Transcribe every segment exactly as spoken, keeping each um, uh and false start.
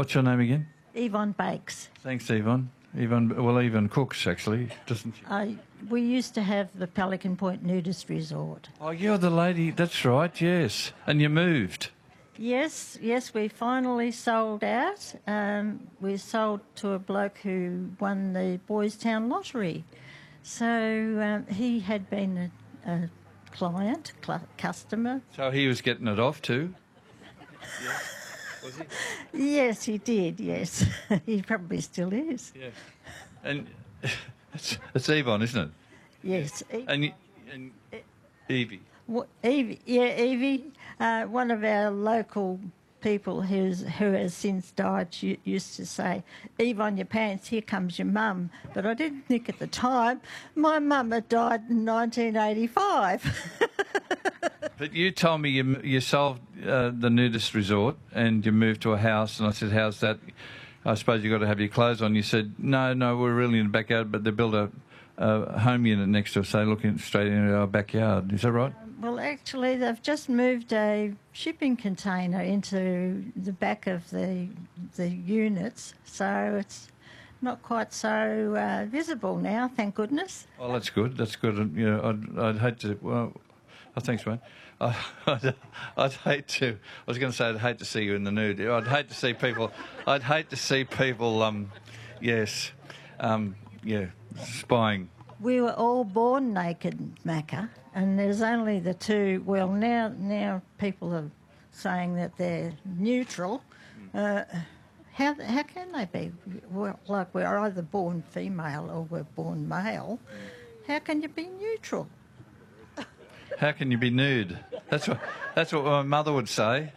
What's your name again? Yvonne Bakes. Thanks, Yvonne. Yvonne, well, Yvonne cooks, actually, doesn't she? Uh, we used to have the Pelican Point Nudist Resort. Oh, you're the lady. That's right, yes. And you moved. Yes, yes, we finally sold out. Um, we sold to a bloke who won the Boys Town Lottery. So um, he had been a, a client, cl- customer. So he was getting it off too? Yeah. Was he? Yes, he did, yes. He probably still is. Yeah. And it's, it's Yvonne, isn't it? Yes. E- And, y- and Evie. Wha- Evie, yeah, Evie, uh, one of our local people who's, who has since died, she used to say, Eve, on your pants, here comes your mum. But I didn't think at the time, my mum had died in nineteen eighty-five. But you told me you you sold uh, the nudist resort and you moved to a house, and I said, how's that? I suppose you've got to have your clothes on. You said, no, no, we're really in the backyard, but they built a, a home unit next to us, so looking straight into our backyard. Is that right? Well, actually, they've just moved a shipping container into the back of the the units, so it's not quite so uh, visible now, thank goodness. Oh, that's good. That's good. And, you know, I'd, I'd hate to. Well, oh, thanks, mate. I, I'd, I'd hate to. I was going to say I'd hate to see you in the nude. I'd hate to see people. I'd hate to see people. Um, yes, um, yeah, spying. We were all born naked, Macca, and there's only the two. Well, now now people are saying that they're neutral. Uh, how how can they be? Well, like we're either born female or we're born male. How can you be neutral? How can you be nude? That's what that's what my mother would say.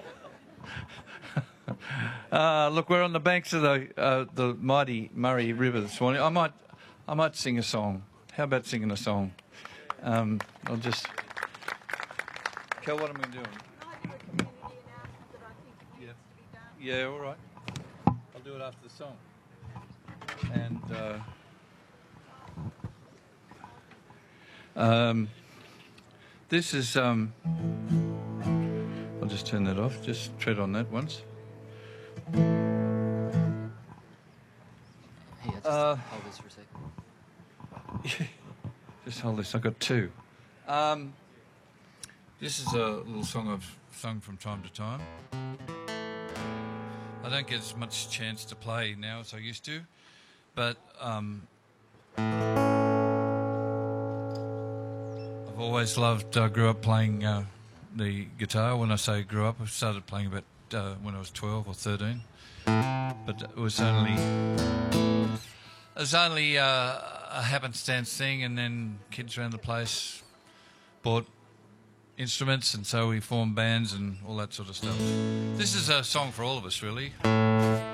uh, look, we're on the banks of the uh, the mighty Murray River this morning. I might I might sing a song. How about singing a song? Um, I'll just. Kel, what am I doing? Yeah. Yeah. All right. I'll do it after the song. And. Uh, um. This is, um, I'll just turn that off, just tread on that once. Hey, I'll just Uh, hold this for a second. Just hold this, I've got two. Um, this is a little song I've sung from time to time. I don't get as much chance to play now as I used to, but um, I've always loved, I uh, grew up playing uh, the guitar. When I say grew up, I started playing about uh, when I was twelve or thirteen. But it was only, it was only uh, a happenstance thing, and then kids around the place bought instruments, and so we formed bands and all that sort of stuff. This is a song for all of us, really.